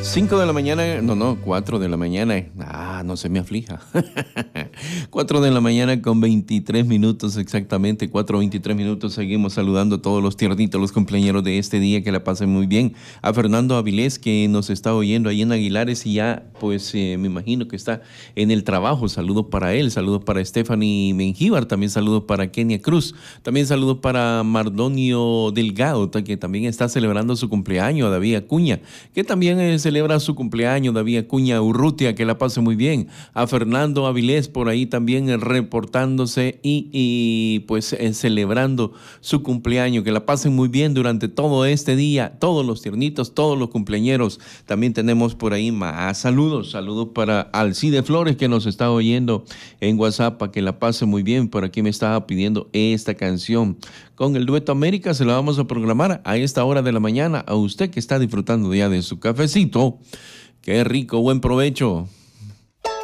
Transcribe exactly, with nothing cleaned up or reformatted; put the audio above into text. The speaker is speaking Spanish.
Cinco de la mañana, no, no, cuatro de la mañana. Ah, no se me aflija. Cuatro de la mañana con veintitrés minutos exactamente, cuatro veintitrés minutos. Seguimos saludando a todos los tiernitos, los cumpleaños de este día, que la pasen muy bien. A Fernando Avilés, que nos está oyendo ahí en Aguilares y ya, pues eh, me imagino que está en el trabajo. Saludos para él, saludos para Stephanie Mengíbar, también saludos para Kenia Cruz, también saludos para Mardonio Delgado, que también está celebrando su cumpleaños, a David Acuña, que también eh, celebra su cumpleaños, David Acuña Urrutia, que la pase muy bien. A Fernando Avilés por ahí también eh, reportándose y, y pues eh, celebrando su cumpleaños, que la pasen muy bien durante todo este día, todos los tiernitos, todos los cumpleañeros. También tenemos por ahí más saludos, saludos para Alcide Flores, que nos está oyendo en WhatsApp, para que la pase muy bien. Por aquí me estaba pidiendo esta canción con el Dueto América, se la vamos a programar a esta hora de la mañana a usted que está disfrutando ya de su cafecito. Qué rico, buen provecho.